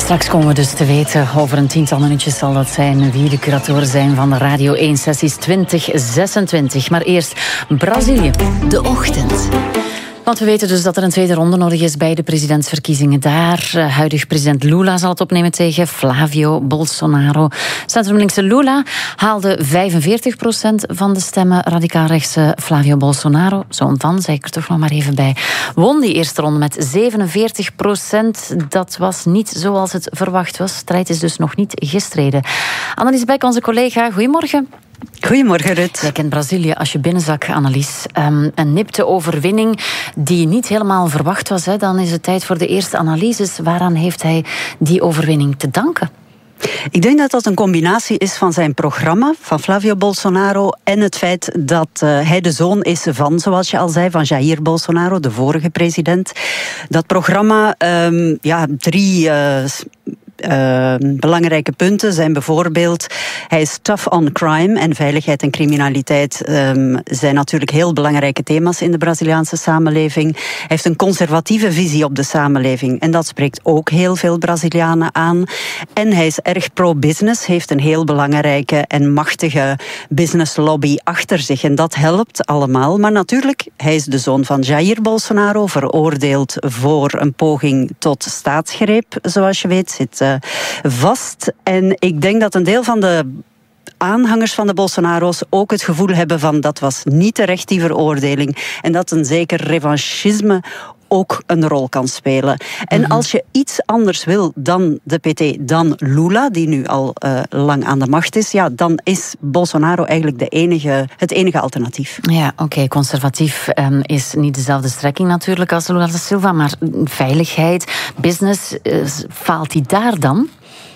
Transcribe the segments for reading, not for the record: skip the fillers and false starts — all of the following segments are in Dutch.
Straks komen we dus te weten, over een 10-tal minuutjes zal dat zijn, wie de curatoren zijn van de Radio 1 sessies 2026. Maar eerst Brazilië, de ochtend. Want we weten dus dat er een tweede ronde nodig is bij de presidentsverkiezingen daar. Huidig president Lula zal het opnemen tegen Flavio Bolsonaro. Centrumlinkse Lula haalde 45% van de stemmen. Radicaal-rechtse Flavio Bolsonaro, zoon van, zei ik er toch nog maar even bij, won die eerste ronde met 47%. Dat was niet zoals het verwacht was. De strijd is dus nog niet gestreden. Annelies Beck, onze collega, goedemorgen. Goedemorgen, Ruud. Jij kent Brazilië als je binnenzak, Annelies. Een nipte overwinning die niet helemaal verwacht was. Hè. Dan is het tijd voor de eerste analyses. Waaraan heeft hij die overwinning te danken? Ik denk dat dat een combinatie is van zijn programma, van Flavio Bolsonaro, en het feit dat hij de zoon is van, zoals je al zei, van Jair Bolsonaro, de vorige president. Dat programma, drie belangrijke punten zijn bijvoorbeeld, hij is tough on crime, en veiligheid en criminaliteit zijn natuurlijk heel belangrijke thema's in de Braziliaanse samenleving. Hij heeft een conservatieve visie op de samenleving en dat spreekt ook heel veel Brazilianen aan. En hij is erg pro-business, heeft een heel belangrijke en machtige business lobby achter zich en dat helpt allemaal. Maar natuurlijk, hij is de zoon van Jair Bolsonaro, veroordeeld voor een poging tot staatsgreep, zoals je weet, zit vast. En ik denk dat een deel van de aanhangers van de Bolsonaro's ook het gevoel hebben van dat was niet terecht, die veroordeling. En dat een zeker revanchisme ook een rol kan spelen. En als je iets anders wil dan de PT, dan Lula, die nu al lang aan de macht is, ja, dan is Bolsonaro eigenlijk het enige alternatief. Ja, oké, conservatief is niet dezelfde strekking natuurlijk als Lula da Silva, maar veiligheid, business, faalt hij daar dan?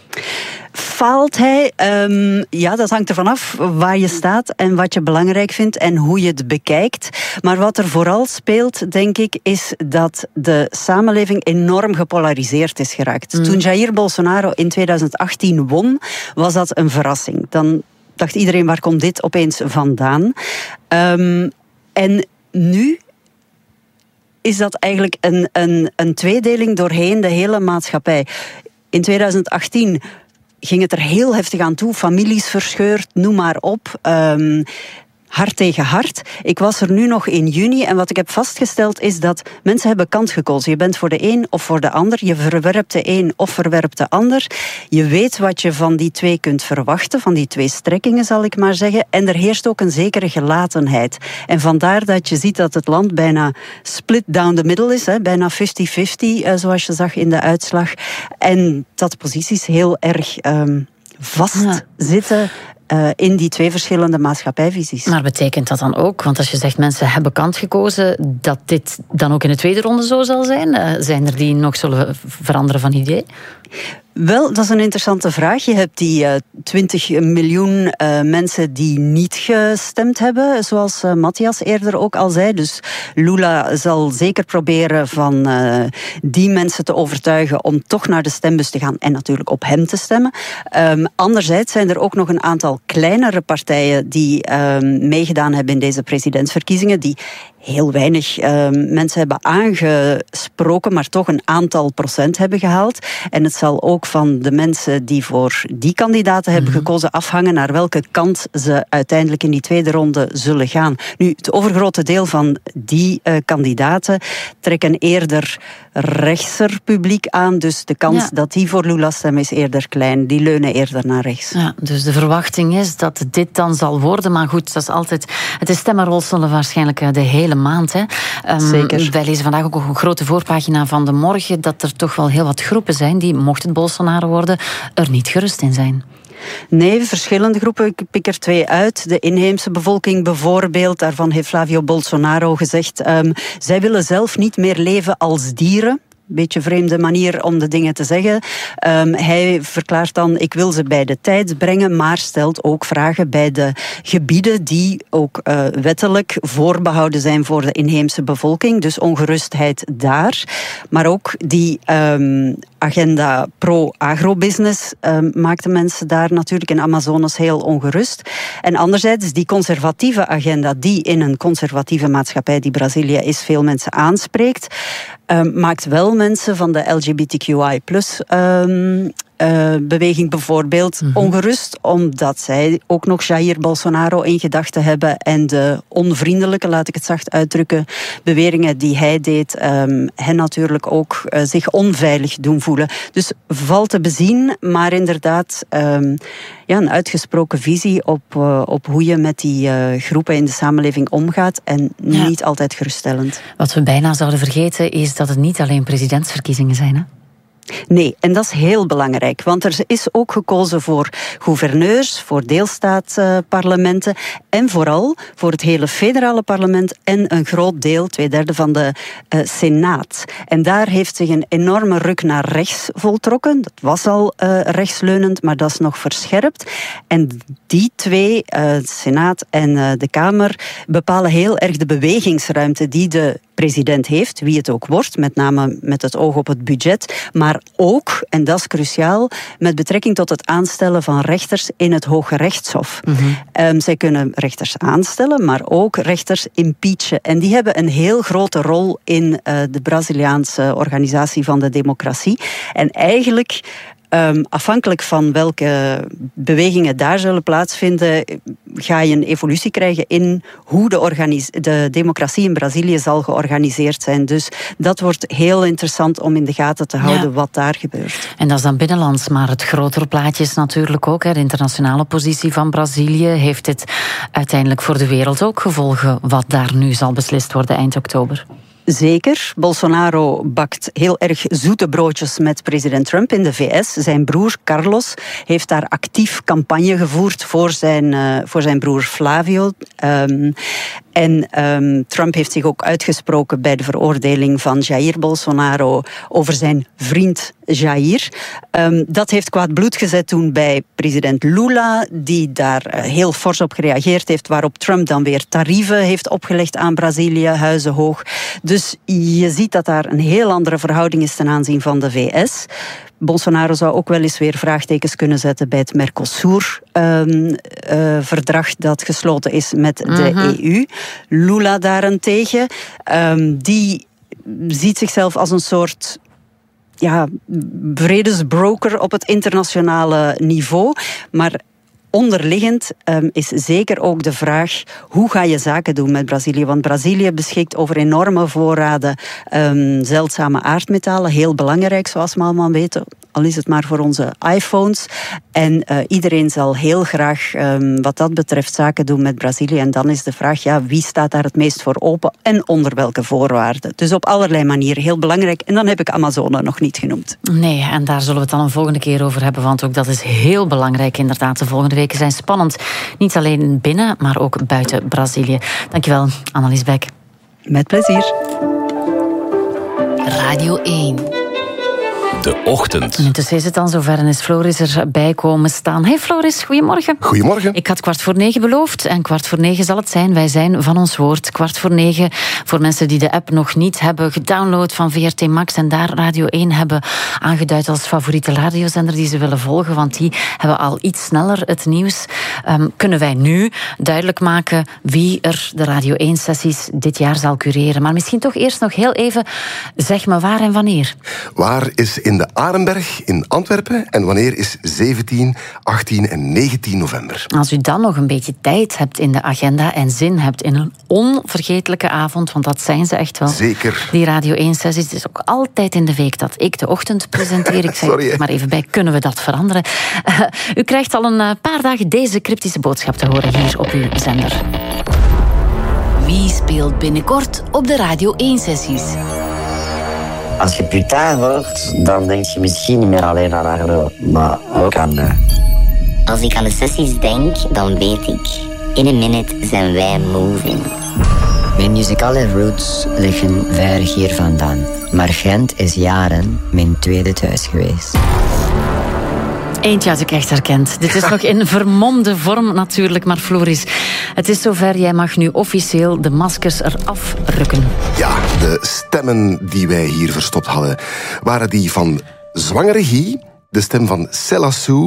Faalt hij? Ja, dat hangt ervan af waar je staat en wat je belangrijk vindt en hoe je het bekijkt. Maar wat er vooral speelt, denk ik, is dat de samenleving enorm gepolariseerd is geraakt. Toen Jair Bolsonaro in 2018 won, was dat een verrassing. Dan dacht iedereen, waar komt dit opeens vandaan? En nu is dat eigenlijk een tweedeling doorheen de hele maatschappij. In 2018 ging het er heel heftig aan toe, families verscheurd, noem maar op. Hart tegen hart. Ik was er nu nog in juni en wat ik heb vastgesteld is dat mensen hebben kant gekozen. Je bent voor de een of voor de ander. Je verwerpt de een of verwerpt de ander. Je weet wat je van die twee kunt verwachten, van die twee strekkingen zal ik maar zeggen. En er heerst ook een zekere gelatenheid. En vandaar dat je ziet dat het land bijna split down the middle is, hè, bijna 50-50, zoals je zag in de uitslag. En dat posities heel erg vastzitten in die twee verschillende maatschappijvisies. Maar betekent dat dan ook, want als je zegt mensen hebben kant gekozen, dat dit dan ook in de tweede ronde zo zal zijn? Zijn er die nog zullen veranderen van idee? Wel, dat is een interessante vraag. Je hebt die 20 miljoen mensen die niet gestemd hebben, zoals Matthias eerder ook al zei. Dus Lula zal zeker proberen van die mensen te overtuigen om toch naar de stembus te gaan en natuurlijk op hem te stemmen. Anderzijds zijn er ook nog een aantal kleinere partijen die meegedaan hebben in deze presidentsverkiezingen, die heel weinig mensen hebben aangesproken, maar toch een aantal procent hebben gehaald. En het zal ook van de mensen die voor die kandidaten hebben gekozen afhangen naar welke kant ze uiteindelijk in die tweede ronde zullen gaan. Nu, het overgrote deel van die kandidaten trekken eerder rechtser publiek aan, dus de kans dat die voor Lula stemmen is eerder klein. Die leunen eerder naar rechts. Ja, dus de verwachting is dat dit dan zal worden, maar goed, dat is altijd, het is stemmenrolstoelen waarschijnlijk de hele maand. Hè. Zeker. Wij lezen vandaag ook een grote voorpagina van De Morgen dat er toch wel heel wat groepen zijn die, mocht het Bolsonaro worden, er niet gerust in zijn. Nee, verschillende groepen. Ik pik er twee uit. De inheemse bevolking bijvoorbeeld. Daarvan heeft Flavio Bolsonaro gezegd, zij willen zelf niet meer leven als dieren. Beetje vreemde manier om de dingen te zeggen. Hij verklaart dan, ik wil ze bij de tijd brengen, maar stelt ook vragen bij de gebieden die ook wettelijk voorbehouden zijn voor de inheemse bevolking. Dus ongerustheid daar. Maar ook die agenda pro-agrobusiness maakt de mensen daar natuurlijk in Amazonas heel ongerust. En anderzijds die conservatieve agenda die in een conservatieve maatschappij die Brazilië is veel mensen aanspreekt. maakt wel mensen van de LGBTQI+ beweging bijvoorbeeld ongerust, omdat zij ook nog Jair Bolsonaro in gedachten hebben en de onvriendelijke, laat ik het zacht uitdrukken, beweringen die hij deed, hen natuurlijk ook zich onveilig doen voelen. Dus valt te bezien, maar inderdaad een uitgesproken visie op hoe je met die groepen in de samenleving omgaat en niet altijd geruststellend. Wat we bijna zouden vergeten is dat het niet alleen presidentsverkiezingen zijn, hè? Nee, en dat is heel belangrijk, want er is ook gekozen voor gouverneurs, voor deelstaatparlementen en vooral voor het hele federale parlement en een groot deel, 2/3 van de Senaat. En daar heeft zich een enorme ruk naar rechts voltrokken. Dat was al rechtsleunend, maar dat is nog verscherpt. En die twee, de Senaat en de Kamer, bepalen heel erg de bewegingsruimte die de president heeft, wie het ook wordt, met name met het oog op het budget, maar ook, en dat is cruciaal, met betrekking tot het aanstellen van rechters in het Hoge Rechtshof. Zij kunnen rechters aanstellen, maar ook rechters impeachen. En die hebben een heel grote rol in de Braziliaanse organisatie van de democratie. En eigenlijk, afhankelijk van welke bewegingen daar zullen plaatsvinden, ga je een evolutie krijgen in hoe de democratie in Brazilië zal georganiseerd zijn. Dus dat wordt heel interessant om in de gaten te houden wat daar gebeurt. En dat is dan binnenlands, maar het grotere plaatje is natuurlijk ook, de internationale positie van Brazilië. Heeft dit uiteindelijk voor de wereld ook gevolgen, wat daar nu zal beslist worden eind oktober? Zeker. Bolsonaro bakt heel erg zoete broodjes met president Trump in de VS. Zijn broer Carlos heeft daar actief campagne gevoerd voor zijn broer Flavio. En Trump heeft zich ook uitgesproken bij de veroordeling van Jair Bolsonaro over zijn vriend Jair. Dat heeft kwaad bloed gezet toen bij president Lula, die daar heel fors op gereageerd heeft, waarop Trump dan weer tarieven heeft opgelegd aan Brazilië, huizenhoog. Dus je ziet dat daar een heel andere verhouding is ten aanzien van de VS. Bolsonaro zou ook wel eens weer vraagtekens kunnen zetten bij het Mercosur-verdrag dat gesloten is met de EU. Lula daarentegen, die ziet zichzelf als een soort vredesbroker op het internationale niveau. Maar onderliggend is zeker ook de vraag, hoe ga je zaken doen met Brazilië? Want Brazilië beschikt over enorme voorraden zeldzame aardmetalen. Heel belangrijk, zoals we allemaal weten. Al is het maar voor onze iPhones. En iedereen zal heel graag wat dat betreft zaken doen met Brazilië. En dan is de vraag, wie staat daar het meest voor open en onder welke voorwaarden? Dus op allerlei manieren heel belangrijk. En dan heb ik Amazone nog niet genoemd. Nee, en daar zullen we het dan een volgende keer over hebben. Want ook dat is heel belangrijk inderdaad. De volgende weken zijn spannend. Niet alleen binnen, maar ook buiten Brazilië. Dankjewel, Annelies Beck. Met plezier. Radio 1. De Ochtend. En intussen is het dan zover en is Floris erbij komen staan. Hey Floris, goedemorgen. Goedemorgen. Ik had 8:45 beloofd en 8:45 zal het zijn. Wij zijn van ons woord. 8:45 voor mensen die de app nog niet hebben gedownload van VRT Max en daar Radio 1 hebben aangeduid als favoriete radiozender die ze willen volgen, want die hebben al iets sneller het nieuws. Kunnen wij nu duidelijk maken wie er de Radio 1-sessies dit jaar zal cureren. Maar misschien toch eerst nog heel even, zeg me waar en wanneer. Waar is in de Arenberg in Antwerpen en wanneer is 17, 18 en 19 november. Als u dan nog een beetje tijd hebt in de agenda en zin hebt in een onvergetelijke avond, want dat zijn ze echt wel. Zeker. Die Radio 1-sessies, het is ook altijd in de week dat ik de ochtend presenteer. Ik zeg er maar even bij, kunnen we dat veranderen? U krijgt al een paar dagen deze cryptische boodschap te horen hier op uw zender. Wie speelt binnenkort op de Radio 1-sessies? Als je Plutin hoort, dan denk je misschien niet meer alleen aan Arno, maar ook aan... Als ik aan de sessies denk, dan weet ik, in een minute zijn wij moving. Mijn muzikale roots liggen ver hier vandaan. Maar Gent is jaren mijn tweede thuis geweest. Eentje had ik echt herkend. Dit is nog in vermomde vorm natuurlijk, maar Floris, het is zover. Jij mag nu officieel de maskers eraf rukken. Ja, de stemmen die wij hier verstopt hadden waren die van zwangere Guy, de stem van Céla Sou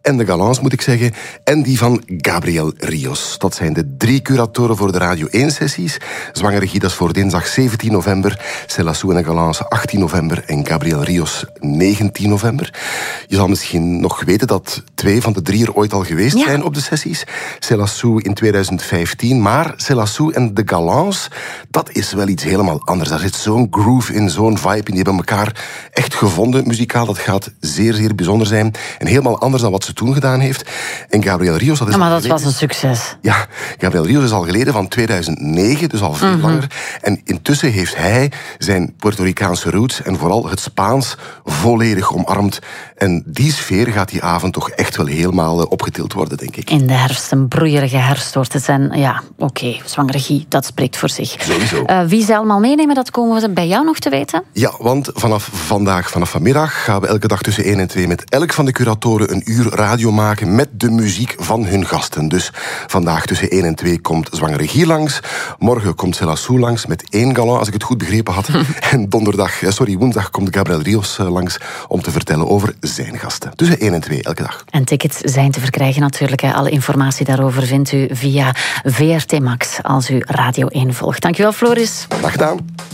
en de Galants, moet ik zeggen. En die van Gabriel Rios. Dat zijn de 3 curatoren voor de Radio 1-sessies. Zwangere Guy, dat is voor dinsdag 17 november. Céla Sou en de Galants 18 november. En Gabriel Rios 19 november. Je zal misschien nog weten dat 2 van de 3 er ooit al geweest zijn op de sessies. Céla Sou in 2015. Maar Céla Sou en de Galants, dat is wel iets helemaal anders. Daar zit zo'n groove in, zo'n vibe in. Die hebben elkaar echt gevonden, muzikaal. Dat gaat zeer, zeer bijzonder zijn. En helemaal anders dan wat ze toen gedaan heeft. En Gabriel Rios... Dat is maar dat was een succes. Ja, Gabriel Rios is al geleden van 2009, dus al veel langer. En intussen heeft hij zijn Puerto Ricaanse roots en vooral het Spaans volledig omarmd. En die sfeer gaat die avond toch echt wel helemaal opgetild worden, denk ik. In de herfst, een broeierige herfst wordt het. En ja, oké, zwangere Guy, dat spreekt voor zich. Sowieso. Wie ze allemaal meenemen, dat komen we bij jou nog te weten? Ja, want vanaf vanmiddag gaan we elke dag tussen 1 en 2 met elk van de curatoren een uur radio maken met de muziek van hun gasten. Dus vandaag tussen 1 en 2 komt zwangere Guy langs. Morgen komt Céla Sou langs met 1 galant, als ik het goed begrepen had. En woensdag komt Gabriel Rios langs om te vertellen over zijn gasten. Tussen 1 en 2 elke dag. En tickets zijn te verkrijgen natuurlijk. Alle informatie daarover vindt u via VRT Max als u Radio 1 volgt. Dankjewel, Floris. Dag gedaan.